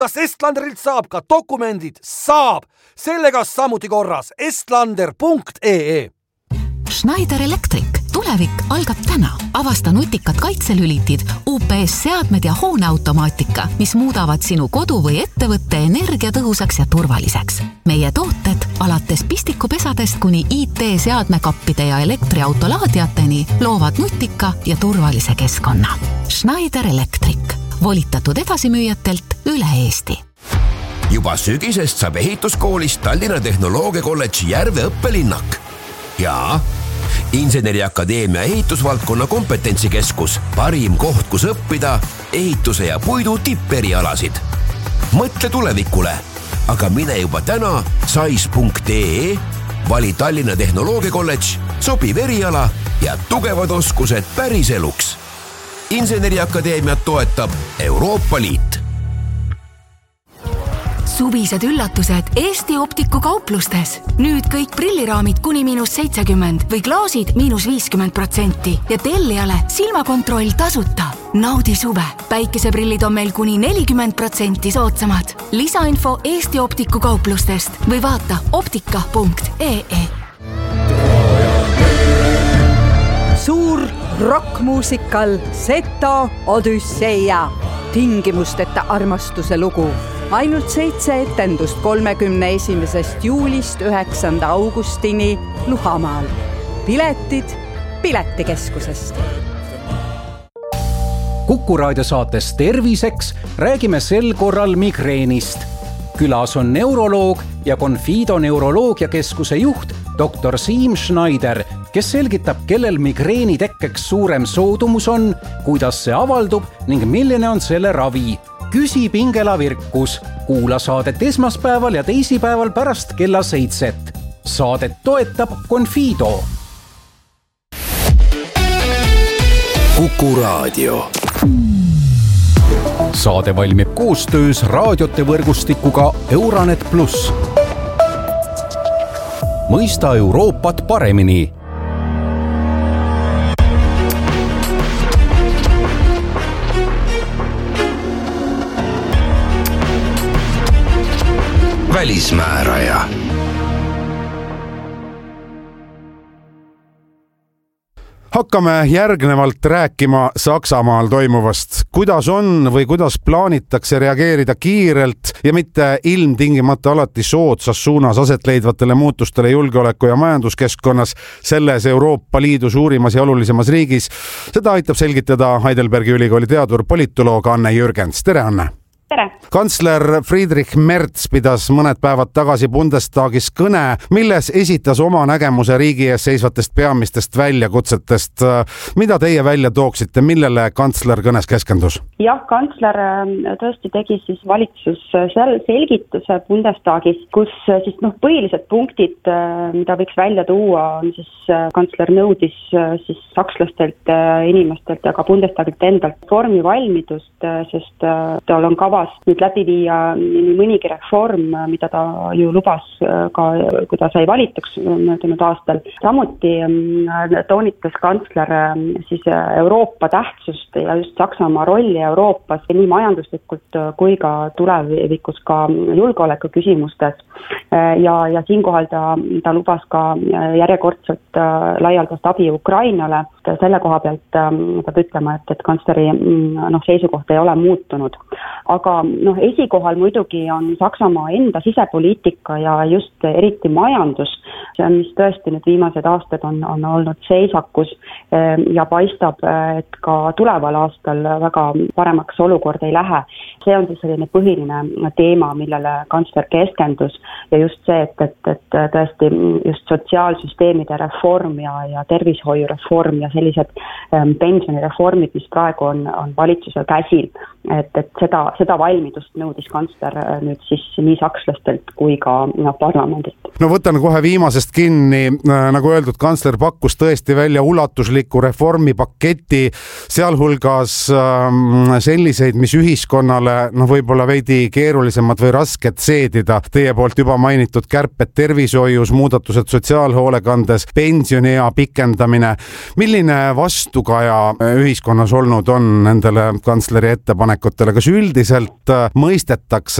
Kas Estlanderilt saab ka dokumendid? Saab! Sellega samuti korras. estlander.ee Schneider Electric. Tulevik algab täna. Avasta nutikad kaitselülitid, UPS-seadmed ja hooneautomaatika, mis muudavad sinu kodu või ettevõtte energiatõhusaks ja turvaliseks. Meie tooted alates pistikupesadest kuni IT-seadmekappide ja elektriautolaadiateni loovad nutika ja turvalise keskkonna. Schneider Electric. Volitatud edasimüüjatelt üle Eesti. Juba sügisest saab ehituskoolis Tallinna Tehnoloogiakolledži Järve õppelinnak. Ja Inseneriakadeemia ehitusvaldkonna kompetentsikeskus. Parim koht, kus õppida ehituse ja puidu tipperialasid. Mõtle tulevikule, aga mine juba täna sais.ee, vali Tallinna Tehnoloogiakolledž, sobiv eriala ja tugevad oskused päriseluks. Inseneriakadeemiat toetab Euroopa Liit. Suvised üllatused Eesti Optiku kauplustes. Nüüd kõik prilliraamid kuni -70% või klaasid -50% ja tellijale silmakontroll tasuta. Naudi suve. Päikeseprillid on meil kuni 40% soodsamad. Lisainfo Eesti Optiku kauplustest või vaata optika.ee. Suur rockmuusikal Seto Odüsseia. Tingimusteta armastuse lugu. Ainult 7 etendust 31. juulist 9. augustini Luhamaal. Piletid Piletikeskusest. Kuku raadio saates Terviseks räägime sel korral migreenist. Külas on neuroloog ja Confido neuroloogiakeskuse juht Dr. Siim Schneider, kes selgitab, kellel migreeni tekkeks suurem soodumus on, kuidas see avaldub ning milline on selle ravi. Küsi Pingela Virkus. Kuula saadet esmaspäeval ja teisipäeval pärast kella 7. Saadet toetab Confido. Kuku raadio. Saade valmib koostöös raadiote võrgustikuga Euranet Plus. Mõista Euroopat paremini. Välismääraja. Hakkame järgnevalt rääkima Saksamaal toimuvast. Kuidas on või kuidas plaanitakse reageerida kiirelt ja mitte ilmtingimata alati soodsas suunas aset leidvatele muutustele julgeoleku- ja majanduskeskkonnas selles Euroopa Liidu suurimas ja olulisemas riigis. Seda aitab selgitada Heidelbergi ülikooli teadur politoloog Anne Jürgens. Tere, Anne! Tere! Kantsler Friedrich Merz pidas mõned päevad tagasi Bundestagis kõne, milles esitas oma nägemuse riigi ees seisvatest peamistest väljakutsetest. Mida teie välja tooksite, millele kantsler kõnes keskendus? Jah, kantsler tõesti tegi siis valitsus seal selgituse Bundestagis, kus siis põhilised punktid, mida võiks välja tuua, on siis kantsler nõudis siis sakslastelt inimestelt ja ka Bundestagilt endalt reformi valmidust, sest tal on kavas nüüd läbi viia nii mõnigi reform, mida ta ju lubas ka, kui ta sai valituks möödunud aastal. Samuti toonitas kantsler siis Euroopa tähtsust ja just Saksamaa rolli Euroopas nii majanduslikult kui ka tulevikus ka julgeoleku küsimustes. Ja siinkohal ta lubas ka järjekordselt laialdast abi Ukrainale. Selle koha pealt peab ütlema, et kantsleri seisukoht ei ole muutunud. Aga esikohal muidugi on Saksamaa enda sisepoliitika ja just eriti majandus, mis tõesti nüüd viimased aastad on olnud seisakus ja paistab, et ka tuleval aastal väga paremaks olukord ei lähe. See on siis selline põhiline teema, millele kantsler keskendus ja just see, et tõesti just sotsiaalsüsteemide reform ja tervishoiureform ja sellised pensionireformid, mis praegu on valitsusel käsil, et seda valmidust nõudis kantsler nüüd siis nii sakslastelt kui ka parlamendilt. Võtan kohe viimasest kinni. Nagu öeldud, kantsler pakkus tõesti välja ulatusliku reformipaketi, sealhulgas selliseid, mis ühiskonnale võib-olla veidi keerulisemad või rasked seedida. Teie poolt juba mainitud kärped tervishoius, muudatused sotsiaalhoolekandes, pensioniea pikendamine. Milline milline vastukaja ühiskonnas olnud on nendele kantsleri ettepanekutele, kas üldiselt mõistetakse